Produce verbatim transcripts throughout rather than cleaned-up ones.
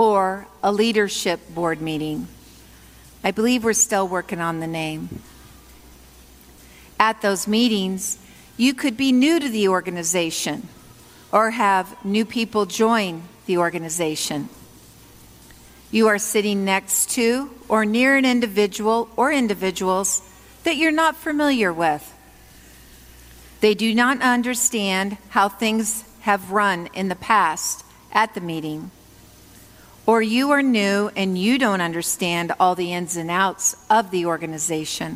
or a leadership board meeting. I believe we're still working on the name. At those meetings, you could be new to the organization or have new people join the organization. You are sitting next to or near an individual or individuals that you're not familiar with. They do not understand how things have run in the past at the meeting. Or you are new and you don't understand all the ins and outs of the organization.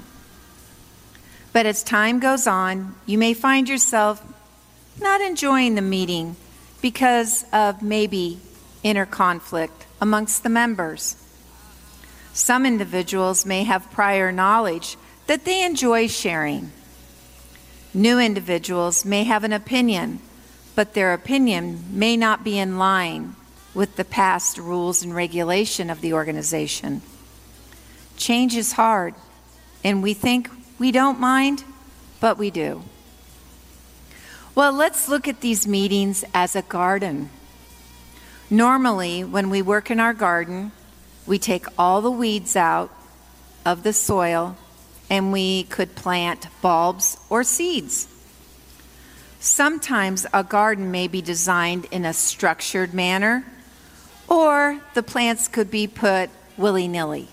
But as time goes on, you may find yourself not enjoying the meeting because of maybe inner conflict amongst the members. Some individuals may have prior knowledge that they enjoy sharing. New individuals may have an opinion, but their opinion may not be in line with the past rules and regulation of the organization. Change is hard, and we think we don't mind, but we do. Well, let's look at these meetings as a garden. Normally, when we work in our garden, we take all the weeds out of the soil, and we could plant bulbs or seeds. Sometimes a garden may be designed in a structured manner, or the plants could be put willy-nilly.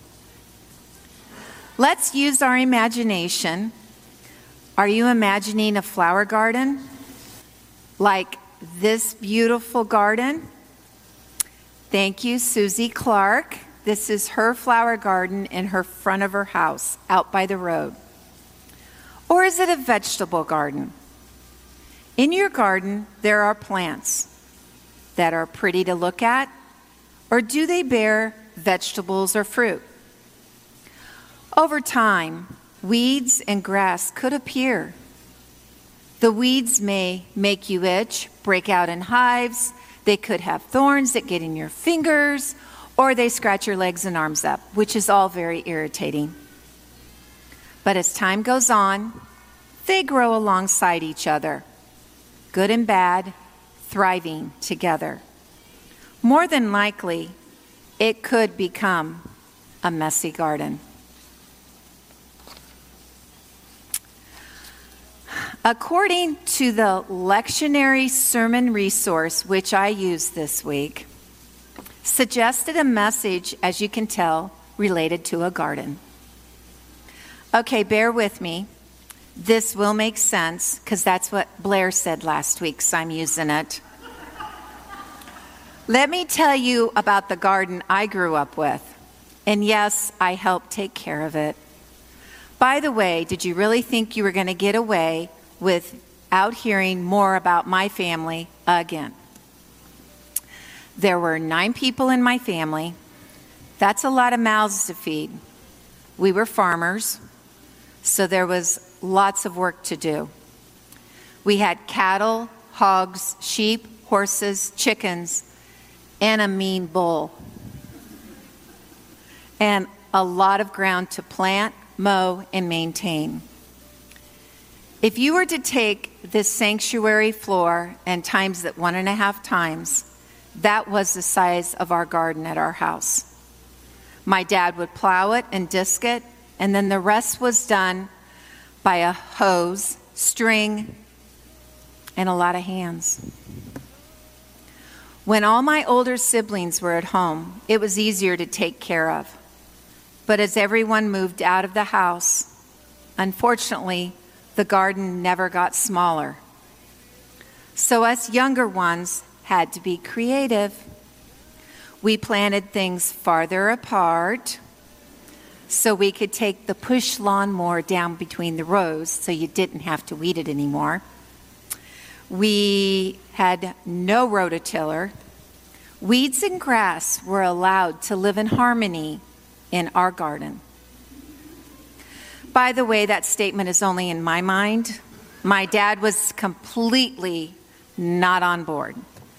Let's use our imagination. Are you imagining a flower garden? Like this beautiful garden? Thank you, Susie Clark. This is her flower garden in her front of her house, out by the road. Or is it a vegetable garden? In your garden, there are plants that are pretty to look at, or do they bear vegetables or fruit? Over time, weeds and grass could appear. The weeds may make you itch, break out in hives. They could have thorns that get in your fingers, or they scratch your legs and arms up, which is all very irritating. But as time goes on, they grow alongside each other, good and bad, thriving together. More than likely, it could become a messy garden. According to the lectionary sermon resource, which I used this week, suggested a message, as you can tell, related to a garden. Okay, bear with me. This will make sense because that's what Blair said last week, so I'm using it. Let me tell you about the garden I grew up with. And yes, I helped take care of it. By the way, did you really think you were going to get away without hearing more about my family again? There were nine people in my family. That's a lot of mouths to feed. We were farmers, so there was lots of work to do. We had cattle, hogs, sheep, horses, chickens, and a mean bull. And a lot of ground to plant, mow, and maintain. If you were to take this sanctuary floor and times it one and a half times, that was the size of our garden at our house. My dad would plow it and disc it, and then the rest was done by a hose, string, and a lot of hands. When all my older siblings were at home, it was easier to take care of. But as everyone moved out of the house, unfortunately, the garden never got smaller. So us younger ones had to be creative. We planted things farther apart so we could take the push lawnmower down between the rows so you didn't have to weed it anymore. We had no rototiller. Weeds and grass were allowed to live in harmony in our garden. By the way, that statement is only in my mind. My dad was completely not on board.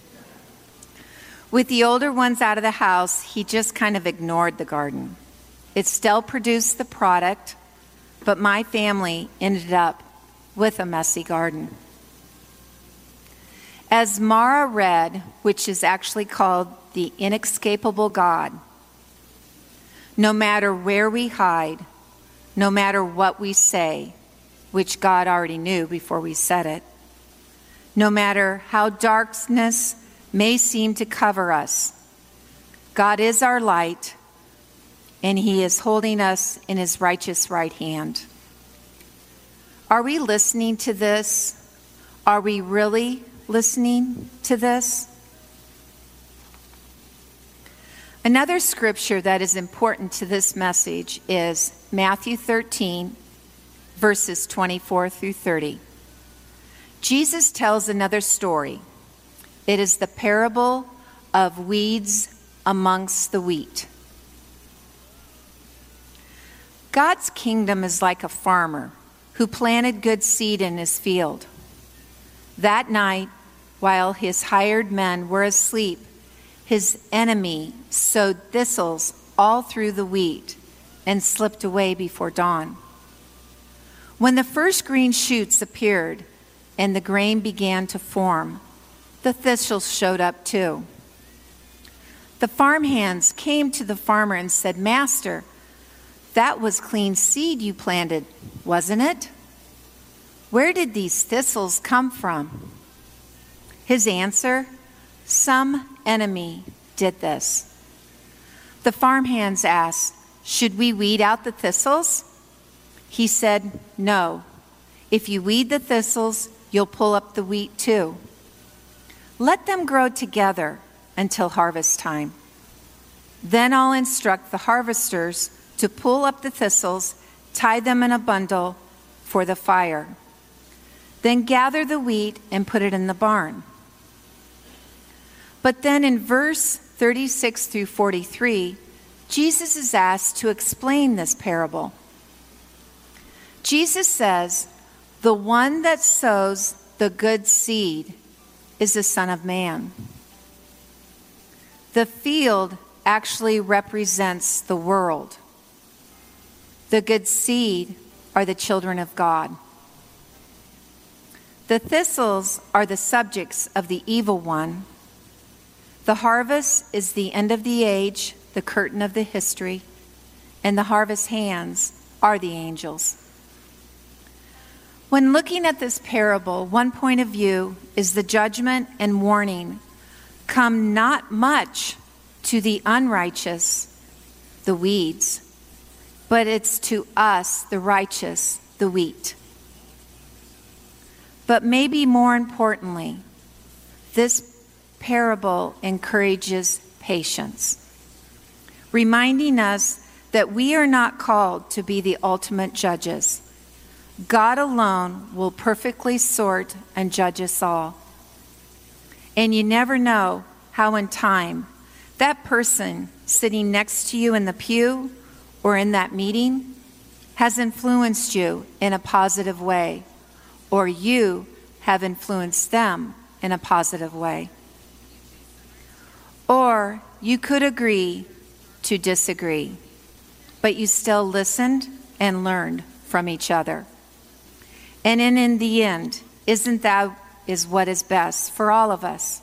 With the older ones out of the house, he just kind of ignored the garden. It still produced the product, but my family ended up with a messy garden. As Mara read, which is actually called the Inescapable God, no matter where we hide, no matter what we say, which God already knew before we said it, no matter how darkness may seem to cover us, God is our light, and he is holding us in his righteous right hand. Are we listening to this? Are we really listening to this? Another scripture that is important to this message is Matthew thirteen, verses twenty-four through thirty. Jesus tells another story. It is the parable of weeds amongst the wheat. God's kingdom is like a farmer who planted good seed in his field. That night, while his hired men were asleep, his enemy sowed thistles all through the wheat and slipped away before dawn. When the first green shoots appeared and the grain began to form, the thistles showed up too. The farmhands came to the farmer and said, "Master, that was clean seed you planted, wasn't it? Where did these thistles come from?" His answer, "Some enemy did this." The farmhands asked, "Should we weed out the thistles?" He said, "No. If you weed the thistles, you'll pull up the wheat too. Let them grow together until harvest time. Then I'll instruct the harvesters to pull up the thistles, tie them in a bundle for the fire. Then gather the wheat and put it in the barn." But then in verse thirty-six through forty-three, Jesus is asked to explain this parable. Jesus says, "The one that sows the good seed is the Son of Man." The field actually represents the world. The good seed are the children of God. The thistles are the subjects of the evil one. The harvest is the end of the age, the curtain of the history, and the harvest hands are the angels. When looking at this parable, one point of view is the judgment and warning come not much to the unrighteous, the weeds, but it's to us, the righteous, the wheat. But maybe more importantly, this parable encourages patience, reminding us that we are not called to be the ultimate judges. God alone will perfectly sort and judge us all. And you never know how in time that person sitting next to you in the pew or in that meeting has influenced you in a positive way, or you have influenced them in a positive way. Or you could agree to disagree, but you still listened and learned from each other. And in, in the end, isn't that is what is best for all of us?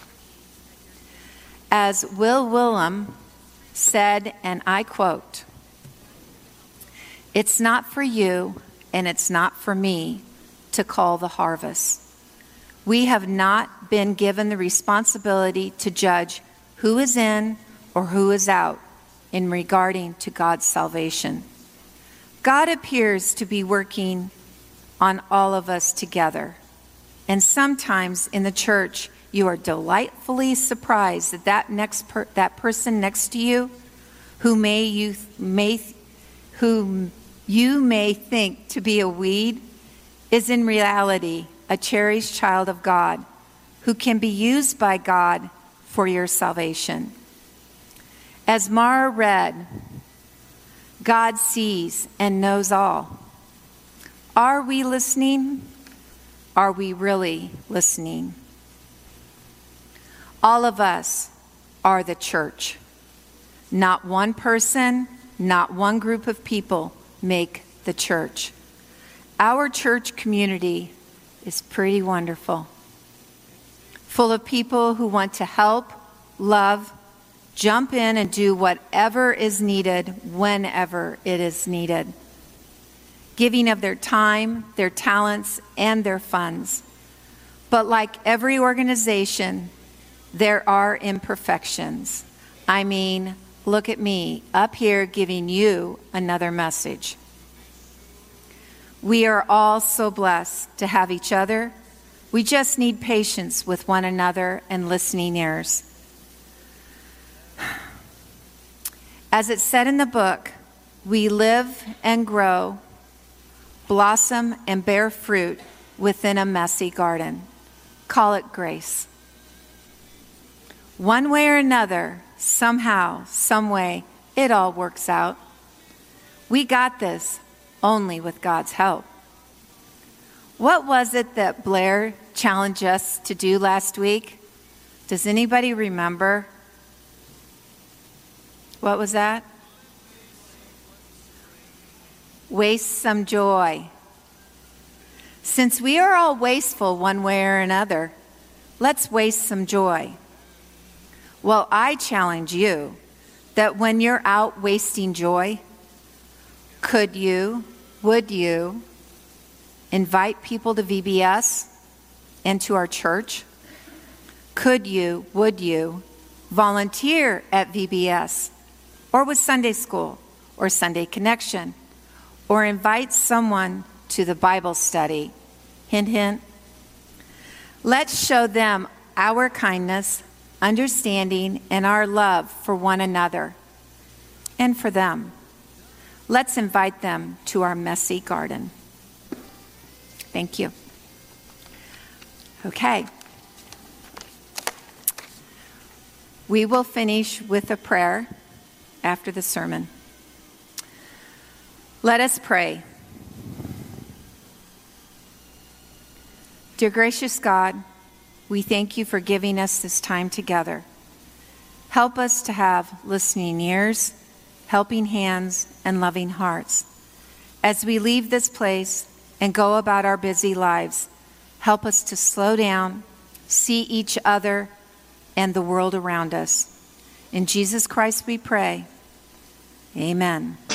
As Will Willem said, and I quote, "It's not for you and it's not for me to call the harvest. We have not been given the responsibility to judge who is in or who is out in regarding to God's salvation. God appears to be working on all of us together. And sometimes in the church, you are delightfully surprised that that next per, that person next to you, who may you may who you may think to be a weed, is in reality a cherished child of God who can be used by God for your salvation." As Mara read, God sees and knows all. Are we listening? Are we really listening? All of us are the church. Not one person, not one group of people make the church. Our church community is pretty wonderful. full of people who want to help, love, jump in and do whatever is needed whenever it is needed, giving of their time, their talents, and their funds. But like every organization, there are imperfections. I mean, look at me up here giving you another message. We are all so blessed to have each other. We just need patience with one another and listening ears. As it's said in the book, we live and grow, blossom and bear fruit within a messy garden. Call it grace. One way or another, somehow, some way, it all works out. We got this only with God's help. What was it that Blair challenged us to do last week? Does anybody remember? What was that? Waste some joy. Since we are all wasteful one way or another, let's waste some joy. Well, I challenge you that when you're out wasting joy, could you, would you, invite people to V B S and to our church? Could you, would you, volunteer at V B S or with Sunday school or Sunday Connection, or invite someone to the Bible study? Hint, hint. Let's show them our kindness, understanding, and our love for one another and for them. Let's invite them to our messy garden. Thank you. Okay. We will finish with a prayer after the sermon. Let us pray. Dear gracious God, we thank you for giving us this time together. Help us to have listening ears, helping hands, and loving hearts. As we leave this place and go about our busy lives, help us to slow down, see each other and the world around us. In Jesus Christ we pray. Amen.